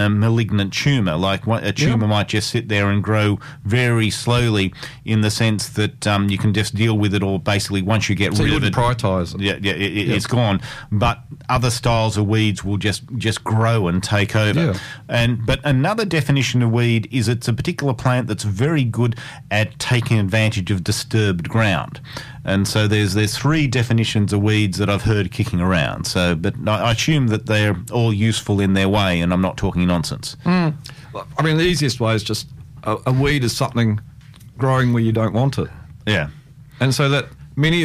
a malignant tumour. Like a tumour might just sit there and grow very slowly, in the sense that you can just deal with it, or basically once you get rid of it, prioritise it. It's gone. But other styles of weeds will just grow and take over. But another definition of weed is it's a particular plant that's very good at taking advantage of disturbed ground. And so there's three definitions of weeds that I've heard kicking around. So, but I assume that they're all useful in their way, and I'm not talking nonsense. I mean, the easiest way is just a weed is something growing where you don't want it. Yeah. And so that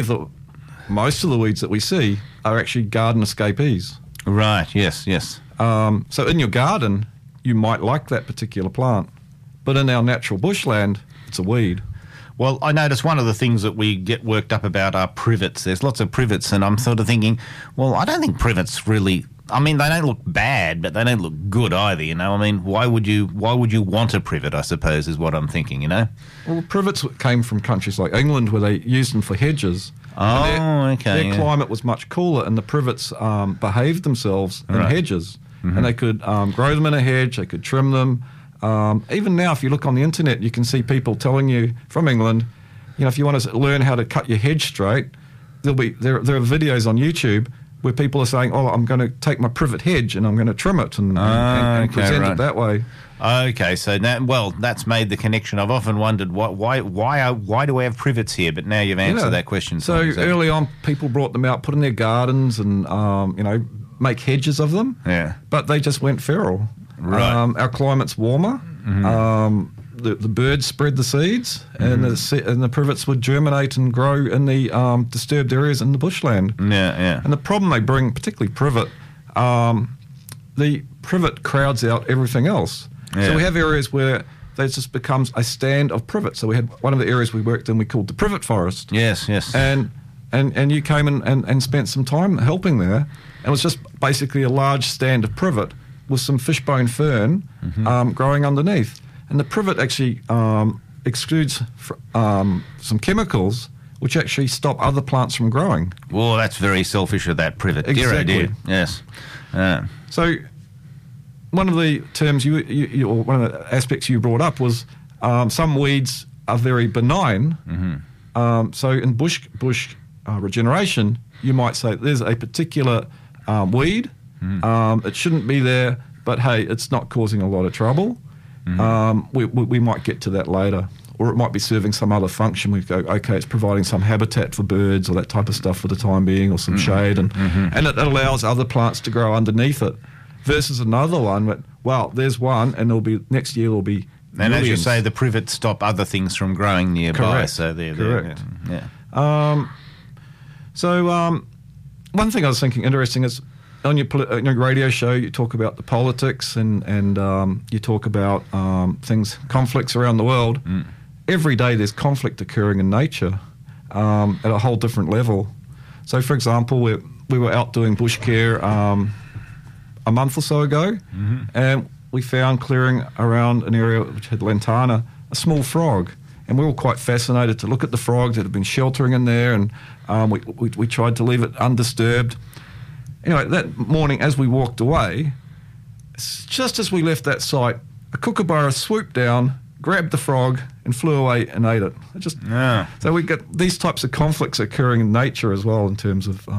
most of the weeds that we see are actually garden escapees. Right, yes. So in your garden, you might like that particular plant, but in our natural bushland, it's a weed. Well, I notice one of the things that we get worked up about are privets. There's lots of privets, and I'm sort of thinking, well, I don't think privets really... I mean, they don't look bad, but they don't look good either, you know? I mean, why would you want a privet, I suppose, is what I'm thinking, you know? Well, privets came from countries like England, where they used them for hedges. Their climate was much cooler, and the privets behaved themselves in hedges. And they could grow them in a hedge, they could trim them. Even now, if you look on the internet, you can see people telling you from England, you know, if you want to learn how to cut your hedge straight, there are videos on YouTube where people are saying, "Oh, I'm going to take my privet hedge and I'm going to trim it and present it that way." Okay, so that's made the connection. I've often wondered why do we have privets here? But now you've answered that question. So early on, people brought them out, put in their gardens, and make hedges of them. Yeah, but they just went feral. Right. Our climate's warmer. The birds spread the seeds, and the privets would germinate and grow in the disturbed areas in the bushland. Yeah. And the problem they bring, particularly privet, the privet crowds out everything else. Yeah. So we have areas where there just becomes a stand of privet. So we had one of the areas we worked in we called the privet forest. Yes. And you came in and spent some time helping there, and it was just basically a large stand of privet with some fishbone fern growing underneath. And the privet actually exudes some chemicals which actually stop other plants from growing. Well, that's very selfish of that privet. Exactly. Dear. Yes. So one of the terms or one of the aspects you brought up was some weeds are very benign. So in bush regeneration, you might say there's a particular weed. It shouldn't be there, but hey, it's not causing a lot of trouble. We might get to that later. Or it might be serving some other function. We go, okay, it's providing some habitat for birds or that type of stuff for the time being, or some shade, and it allows other plants to grow underneath it. Versus another one, but there's one, and next year there'll be and millions. as you say, the privets stop other things from growing nearby. Correct. So they're correct. Yeah. One thing I was thinking interesting is on your radio show, you talk about the politics and you talk about conflicts around the world. Every day there's conflict occurring in nature at a whole different level. So, for example, we were out doing bush care a month or so ago, and we found clearing around an area which had lantana, a small frog. And we were quite fascinated to look at the frogs that had been sheltering in there, and we tried to leave it undisturbed. Anyway, that morning as we walked away, just as we left that site, a kookaburra swooped down, grabbed the frog and flew away and ate it. So we get these types of conflicts occurring in nature as well in terms of...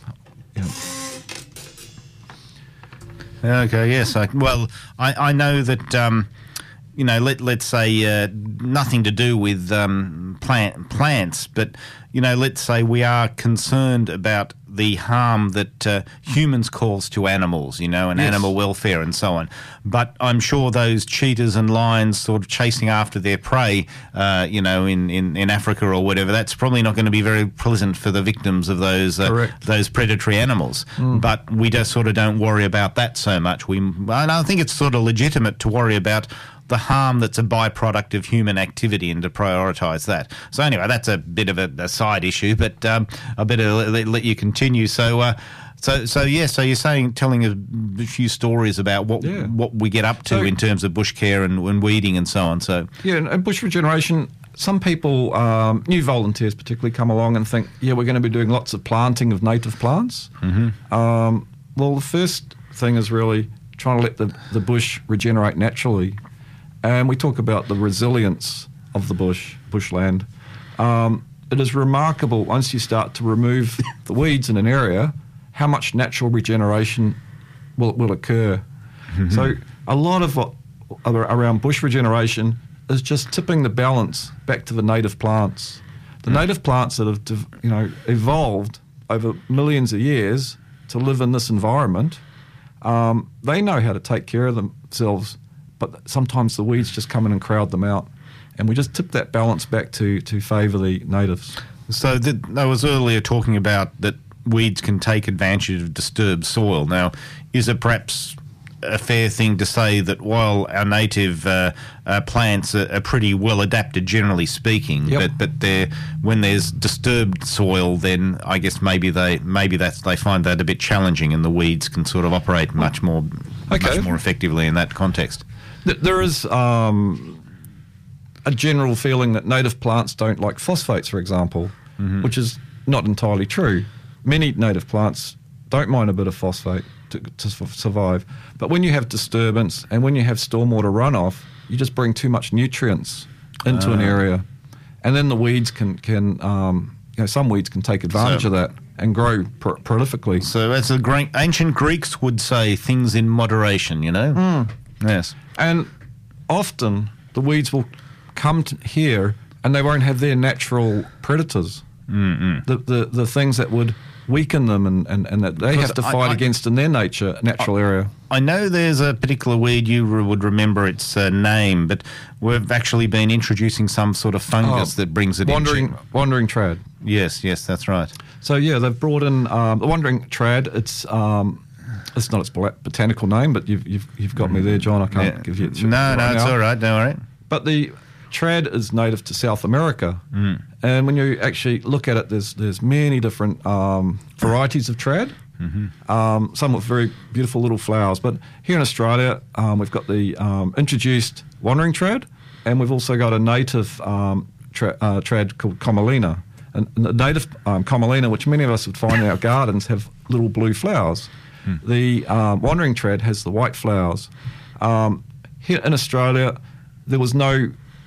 Okay, yes. I know that... let's say nothing to do with plants, but, let's say we are concerned about the harm that humans cause to animals, and animal welfare and so on. But I'm sure those cheetahs and lions sort of chasing after their prey, in Africa or whatever, that's probably not going to be very pleasant for the victims of those predatory animals. But we just sort of don't worry about that so much. I think it's sort of legitimate to worry about the harm that's a byproduct of human activity and to prioritise that. So anyway, that's a bit of a side issue, but I better let you continue. So you're telling a few stories about what we get up to in terms of bush care and weeding and so on. So and bush regeneration. Some people, new volunteers particularly, come along and think, we're going to be doing lots of planting of native plants. Well, the first thing is really trying to let the bush regenerate naturally. And we talk about the resilience of the bushland. It is remarkable once you start to remove the weeds in an area, how much natural regeneration will occur. Mm-hmm. So a lot of what around bush regeneration is just tipping the balance back to the native plants. The native plants that have evolved over millions of years to live in this environment, they know how to take care of themselves, but sometimes the weeds just come in and crowd them out. And we just tip that balance back to favour the natives. So I was earlier talking about that weeds can take advantage of disturbed soil. Now, is it perhaps a fair thing to say that while our native plants are pretty well adapted, generally speaking, yep. but when there's disturbed soil, then I guess maybe they find that a bit challenging, and the weeds can sort of operate much more effectively in that context. There is a general feeling that native plants don't like phosphates, for example, mm-hmm. which is not entirely true. Many native plants don't mind a bit of phosphate to survive. But when you have disturbance and when you have stormwater runoff, you just bring too much nutrients into an area. And then the weeds can some weeds can take advantage of that and grow prolifically. So as the ancient Greeks would say, things in moderation, Yes. And often the weeds will come here and they won't have their natural predators. Mm-mm. The things that would weaken them and that they have to fight against in their natural area. I know there's a particular weed, you would remember its name, but we've actually been introducing some sort of fungus that brings it in. Wandering trad. Yes, that's right. So yeah, they've brought in the wandering trad. It's not its botanical name, but you've got me there, John. I can't give you it. No, it's all right. Don't worry. But the trad is native to South America, and when you actually look at it, there's many different varieties of trad. Mm-hmm. Some with very beautiful little flowers. But here in Australia, we've got the introduced wandering trad, and we've also got a native trad called Commelina. And the native Commelina, which many of us would find in our gardens, have little blue flowers. The wandering trad has the white flowers. Here in Australia, there was no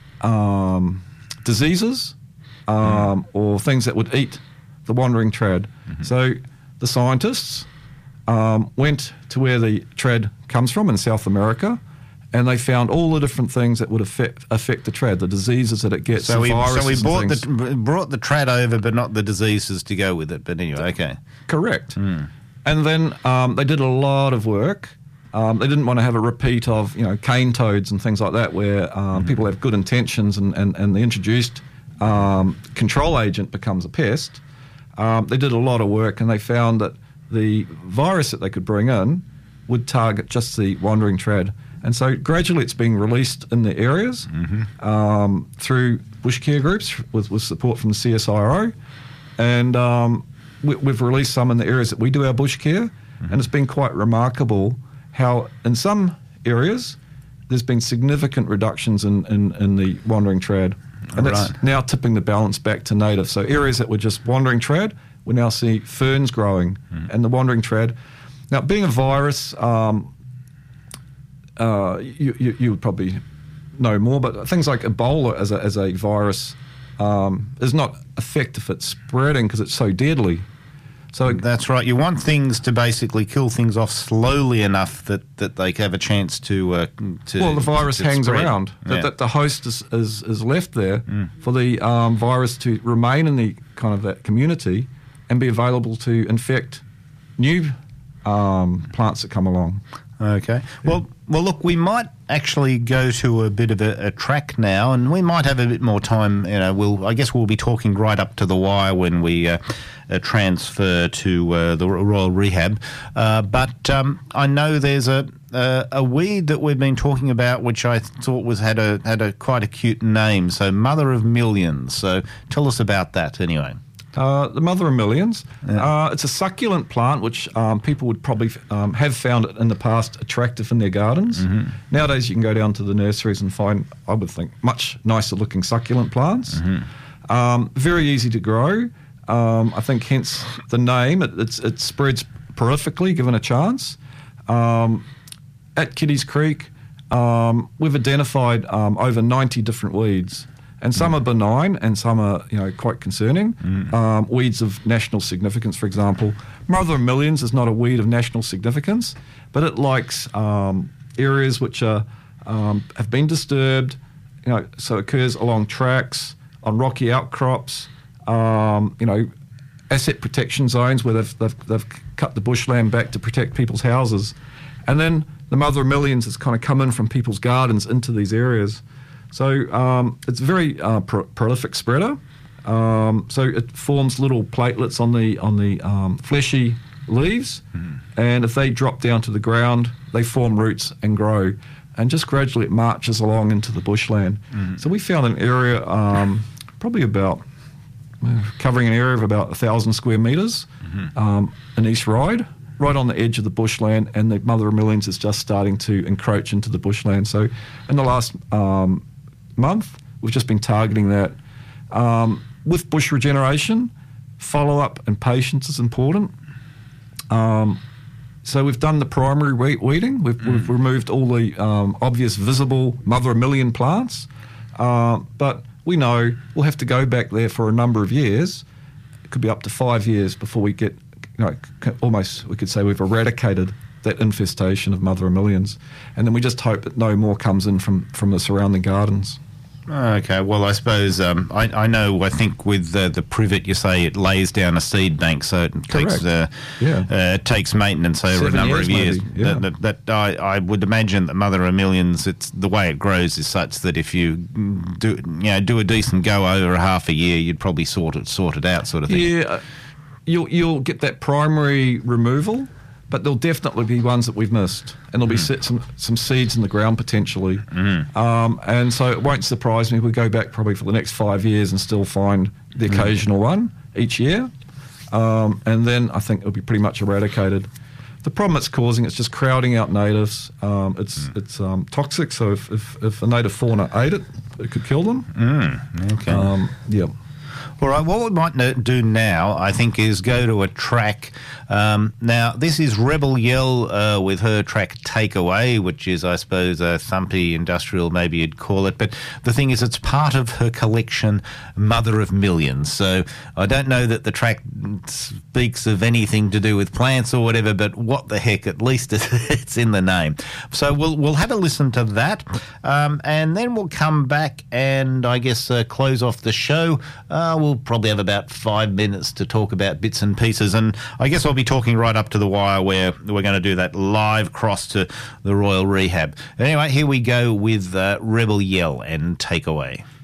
diseases or things that would eat the wandering trad. Mm-hmm. So the scientists went to where the trad comes from in South America, and they found all the different things that would affect the trad, the diseases that it gets, so the viruses. So we brought the trad over, but not the diseases to go with it. But anyway, okay. Correct. And then they did a lot of work. They didn't want to have a repeat of cane toads and things like that, where people have good intentions and the introduced control agent becomes a pest. They did a lot of work, and they found that the virus that they could bring in would target just the wandering trad. And so gradually it's being released in the areas through bush care groups with support from the CSIRO. And we've released some in the areas that we do our bush care, and it's been quite remarkable how in some areas there's been significant reductions in the wandering trad. And that's now tipping the balance back to native. So areas that were just wandering trad, we now see ferns growing and the wandering trad. Now, being a virus, you would probably know more, but things like Ebola as a virus is not effective at spreading because it's so deadly. So that's right. You want things to basically kill things off slowly enough that they have a chance to well, the virus hangs spread. Around. Yeah. That the host is left there for the virus to remain in the kind of that community and be available to infect new plants that come along. Okay. Well, look, we might actually go to a bit of a track now, and we might have a bit more time. I guess we'll be talking right up to the wire when we transfer to the Royal Rehab. But I know there's a weed that we've been talking about, which I thought had a quite a cute name. So, Mother of Millions. So, tell us about that anyway. The Mother of Millions. Yeah. It's a succulent plant which people would probably have found it in the past attractive in their gardens. Mm-hmm. Nowadays you can go down to the nurseries and find, I would think, much nicer looking succulent plants. Mm-hmm. Very easy to grow. I think hence the name. It spreads prolifically given a chance. at Kitty's Creek, we've identified over 90 different weeds. And some are benign and some are, quite concerning. Weeds of national significance, for example. Mother of Millions is not a weed of national significance, but it likes areas which are have been disturbed, so it occurs along tracks, on rocky outcrops, asset protection zones where they've cut the bushland back to protect people's houses. And then the Mother of Millions has kind of come in from people's gardens into these areas. So it's a very prolific spreader. So it forms little platelets on the fleshy leaves, and if they drop down to the ground, they form roots and grow, and just gradually it marches along into the bushland. So we found an area probably about covering an area of about 1,000 square metres in East Ryde, right on the edge of the bushland, and the Mother of Millions is just starting to encroach into the bushland. So in the last month, we've just been targeting that. With bush regeneration, follow-up and patience is important. So we've done the primary weeding. We've removed all the obvious visible Mother of Million plants, but we know we'll have to go back there for a number of years. It could be up to 5 years before we get, almost we could say we've eradicated that infestation of Mother of Millions. And then we just hope that no more comes in from the surrounding gardens. Okay, well, I suppose I think with the privet, you say it lays down a seed bank, so it takes maintenance over a number of years. Maybe, yeah. I would imagine that Mother of Millions, it's the way it grows is such that if you do a decent go over a half a year, you'd probably sort it out, sort of thing. Yeah, you'll get that primary removal. But there'll definitely be ones that we've missed, and there'll be some seeds in the ground potentially. And so it won't surprise me if we go back probably for the next 5 years and still find the occasional one each year. And then I think it'll be pretty much eradicated. The problem it's causing, it's just crowding out natives. It's toxic, so if a native fauna ate it, it could kill them. Okay. Yeah. All right, what we might do now, I think, is go to a track. Now, this is Rebel Yell with her track Takeaway, which is, I suppose, a thumpy industrial, maybe you'd call it. But the thing is, it's part of her collection, Mother of Millions. So I don't know that the track speaks of anything to do with plants or whatever, but what the heck, at least it's in the name. So we'll have a listen to that, and then we'll come back and, I guess, close off the show. We'll probably have about 5 minutes to talk about bits and pieces, and I guess I'll be talking right up to the wire where we're going to do that live cross to the Royal Rehab. Anyway, here we go with Rebel Yell and Takeaway.